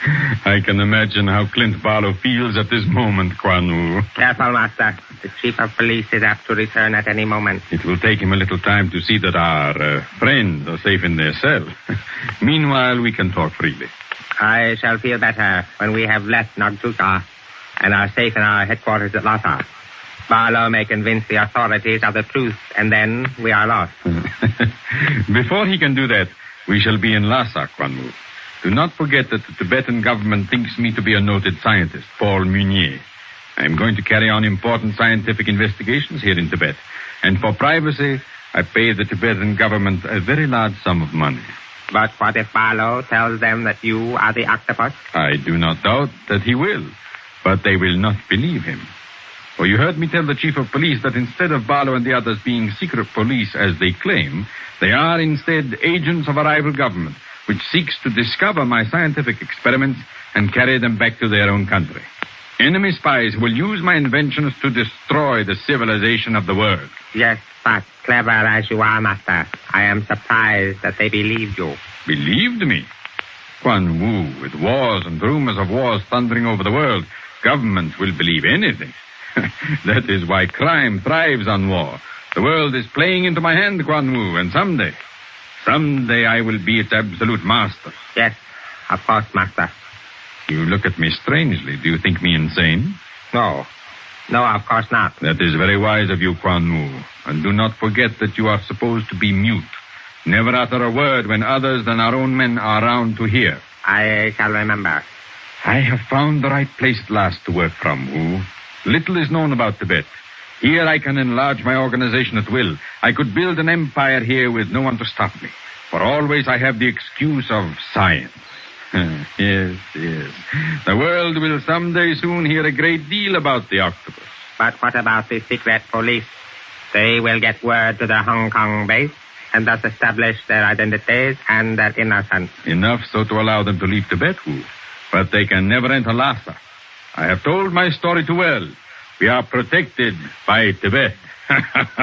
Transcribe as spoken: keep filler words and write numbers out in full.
I can imagine how Clint Barlow feels at this moment, Quan Wu. Careful, Master. The chief of police is apt to return at any moment. It will take him a little time to see that our uh, friends are safe in their cell. Meanwhile, we can talk freely. I shall feel better when we have left Nagtuka and are safe in our headquarters at Lhasa. Barlow may convince the authorities of the truth, and then we are lost. Before he can do that, we shall be in Lhasa, Quan Wu. Do not forget that the Tibetan government thinks me to be a noted scientist, Paul Munier. I am going to carry on important scientific investigations here in Tibet. And for privacy, I pay the Tibetan government a very large sum of money. But what if Barlow tells them that you are the octopus? I do not doubt that he will, but they will not believe him. For you heard me tell the chief of police that instead of Barlow and the others being secret police as they claim, they are instead agents of a rival government, which seeks to discover my scientific experiments and carry them back to their own country. Enemy spies will use my inventions to destroy the civilization of the world. Yes, but clever as you are, Master, I am surprised that they believed you. Believed me? Quan Wu, with wars and rumors of wars thundering over the world, governments will believe anything. That is why crime thrives on war. The world is playing into my hand, Quan Wu, and someday, someday I will be its absolute master. Yes, of course, Master. You look at me strangely. Do you think me insane? No. No, of course not. That is very wise of you, Quan Wu. And do not forget that you are supposed to be mute. Never utter a word when others than our own men are around to hear. I shall remember. I have found the right place at last to work from, Wu. Little is known about Tibet. Here I can enlarge my organization at will. I could build an empire here with no one to stop me. For always I have the excuse of science. Yes, yes. The world will someday soon hear a great deal about the octopus. But what about the secret police? They will get word to the Hong Kong base and thus establish their identities and their innocence. Enough so to allow them to leave Tibet, Wu. But they can never enter Lhasa. I have told my story too well. We are protected by Tibet.